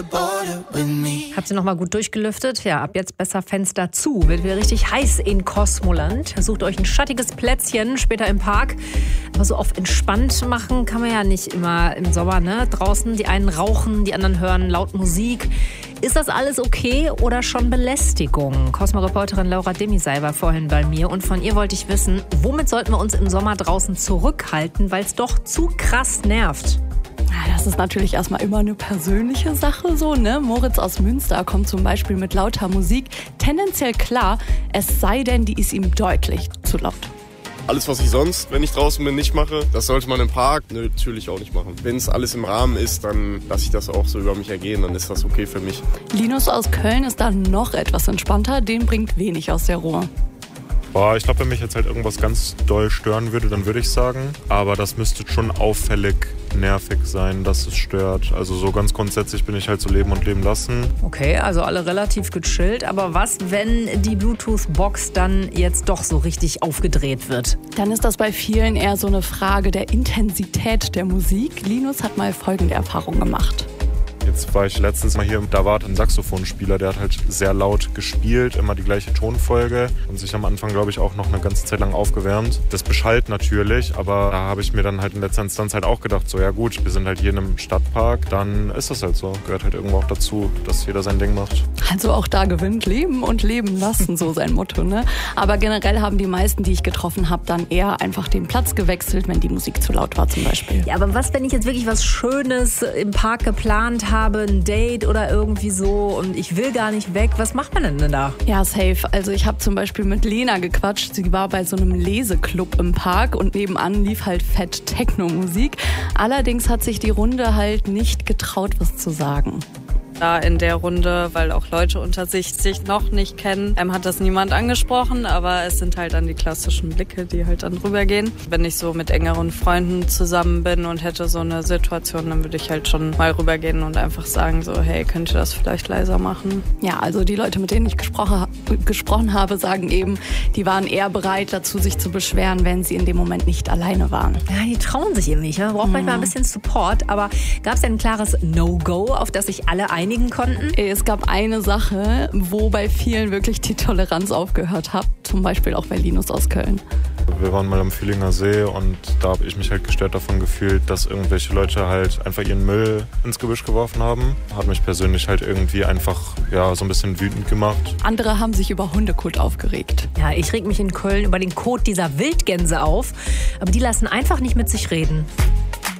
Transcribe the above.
Habt ihr nochmal gut durchgelüftet? Ja, ab jetzt besser Fenster zu. Wird wieder richtig heiß in Kosmoland. Sucht euch ein schattiges Plätzchen später im Park. Aber so auf entspannt machen kann man ja nicht immer im Sommer, ne? Draußen, die einen rauchen, die anderen hören laut Musik. Ist das alles okay oder schon Belästigung? Cosmo-Reporterin Laura Demisay war vorhin bei mir und von ihr wollte ich wissen, womit sollten wir uns im Sommer draußen zurückhalten, weil es doch zu krass nervt? Das ist natürlich erstmal immer eine persönliche Sache so, ne? Moritz aus Münster kommt zum Beispiel mit lauter Musik tendenziell klar, es sei denn, die ist ihm deutlich zu laut. Alles, was ich sonst, wenn ich draußen bin, nicht mache, das sollte man im Park natürlich auch nicht machen. Wenn es alles im Rahmen ist, dann lasse ich das auch so über mich ergehen, dann ist das okay für mich. Linus aus Köln ist da noch etwas entspannter, den bringt wenig aus der Ruhe. Ich glaube, wenn mich jetzt halt irgendwas ganz doll stören würde, dann würde ich sagen. Aber das müsste schon auffällig nervig sein, dass es stört. Also so ganz grundsätzlich bin ich halt so leben und leben lassen. Okay, also alle relativ gechillt. Aber was, wenn die Bluetooth-Box dann jetzt doch so richtig aufgedreht wird? Dann ist das bei vielen eher so eine Frage der Intensität der Musik. Linus hat mal folgende Erfahrung gemacht. Jetzt war ich letztens mal hier, da war ein Saxophonspieler, der hat halt sehr laut gespielt, immer die gleiche Tonfolge und sich am Anfang, glaube ich, auch noch eine ganze Zeit lang aufgewärmt. Das beschallt natürlich, aber da habe ich mir dann halt in letzter Instanz halt auch gedacht, so ja gut, wir sind halt hier in einem Stadtpark, dann ist das halt so. Gehört halt irgendwo auch dazu, dass jeder sein Ding macht. Also auch da gewinnt Leben und Leben lassen, so sein Motto, ne? Aber generell haben die meisten, die ich getroffen habe, dann eher einfach den Platz gewechselt, wenn die Musik zu laut war zum Beispiel. Ja, aber was, wenn ich jetzt wirklich was Schönes im Park geplant habe, ein Date oder irgendwie so und ich will gar nicht weg, was macht man denn da? Ja, safe. Also ich habe zum Beispiel mit Lena gequatscht. Sie war bei so einem Leseclub im Park und nebenan lief halt fett Techno-Musik. Allerdings hat sich die Runde halt nicht getraut, was zu sagen. Da in der Runde, weil auch Leute unter sich noch nicht kennen, hat das niemand angesprochen, aber es sind halt dann die klassischen Blicke, die halt dann rübergehen. Wenn ich so mit engeren Freunden zusammen bin und hätte so eine Situation, dann würde ich halt schon mal rübergehen und einfach sagen so, hey, könnt ihr das vielleicht leiser machen? Ja, also die Leute, mit denen ich gesprochen habe, sagen eben, die waren eher bereit dazu, sich zu beschweren, wenn sie in dem Moment nicht alleine waren. Ja, die trauen sich eben nicht. Man braucht manchmal ein bisschen Support, aber gab es denn ein klares No-Go, auf das sich alle einigen konnten? Es gab eine Sache, wo bei vielen wirklich die Toleranz aufgehört hat, zum Beispiel auch bei Linus aus Köln. Wir waren mal am Fühlinger See und da habe ich mich halt gestört davon gefühlt, dass irgendwelche Leute halt einfach ihren Müll ins Gebüsch geworfen haben. Hat mich persönlich halt irgendwie einfach so ein bisschen wütend gemacht. Andere haben sich über Hundekot aufgeregt. Ja, ich reg mich in Köln über den Kot dieser Wildgänse auf, aber die lassen einfach nicht mit sich reden.